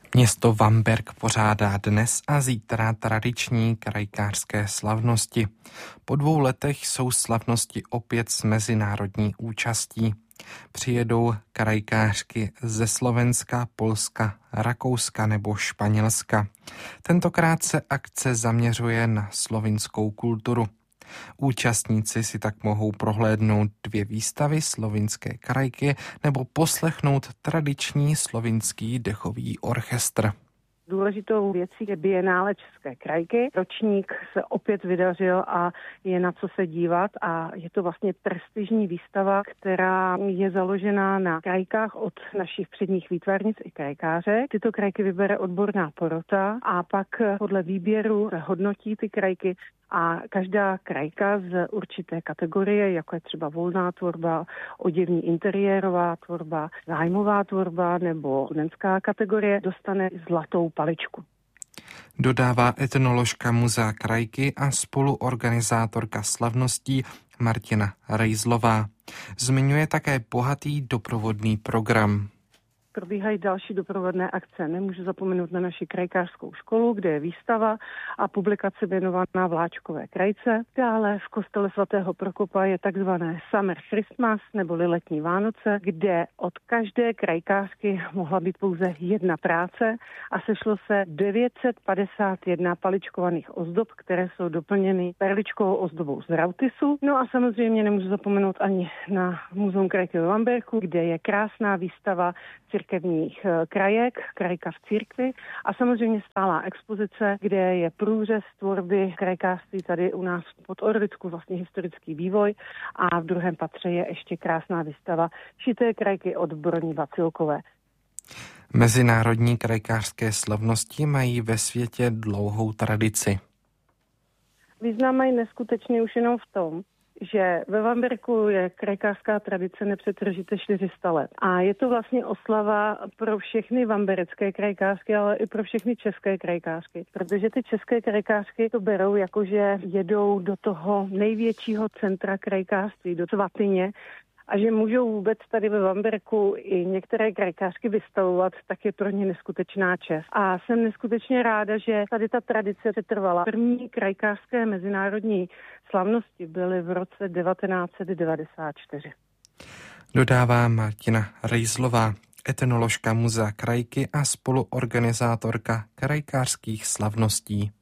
Město Vamberk pořádá dnes a zítra tradiční krajkářské slavnosti. Po 2 letech jsou slavnosti opět s mezinárodní účastí. Přijedou krajkářky ze Slovenska, Polska, Rakouska nebo Španělska. Tentokrát se akce zaměřuje na slovinskou kulturu. Účastníci si tak mohou prohlédnout 2 výstavy slovinské krajky nebo poslechnout tradiční slovinský dechový orchestr. Důležitou věcí je Bienále České krajky. Ročník se opět vydařil a je na co se dívat a je to vlastně prestižní výstava, která je založená na krajkách od našich předních výtvarnic i krajkáře. Tyto krajky vybere odborná porota a pak podle výběru hodnotí ty krajky a každá krajka z určité kategorie, jako je třeba volná tvorba, oděvní interiérová tvorba, zájmová tvorba nebo studenská kategorie, dostane zlatou paličku. Dodává etnoložka Muzea krajky a spoluorganizátorka slavností Martina Rejzlová. Zmiňuje také bohatý doprovodný program. Probíhají další doprovodné akce. Nemůžu zapomenout na naši krajkářskou školu, kde je výstava a publikace věnovaná Vláčkové krajce. Dále v kostele svatého Prokopa je takzvané Summer Christmas neboli letní Vánoce, kde od každé krajkářky mohla být pouze 1 práce a sešlo se 951 paličkovaných ozdob, které jsou doplněny perličkovou ozdobou z Rautisu. No a samozřejmě nemůžu zapomenout ani na Muzeum krajky ve Vamberku, kde je krásná výstava církevních krajek, krajka v církvi a samozřejmě stálá expozice, kde je průřez tvorby krajkářství tady u nás pod Orlicku, vlastně historický vývoj a v 2. patře je ještě krásná výstava šité krajky od Broní Vacilkové. Mezinárodní krajkářské slavnosti mají ve světě dlouhou tradici. Význam mají neskutečně už jenom v tom, že ve Vamberku je krajkářská tradice nepřetržitě 400 let. A je to vlastně oslava pro všechny vamberecké krajkářky, ale i pro všechny české krajkářky. Protože ty české krajkářky to berou jako, že jedou do toho největšího centra krajkářství, do Svatyně, a že můžou vůbec tady ve Vamberku i některé krajkářky vystavovat, tak je pro ně neskutečná čest. A jsem neskutečně ráda, že tady ta tradice přetrvala. První krajkářské mezinárodní slavnosti byly v roce 1994. Dodává Martina Rejzlová, etnoložka Muzea krajky a spoluorganizátorka krajkářských slavností.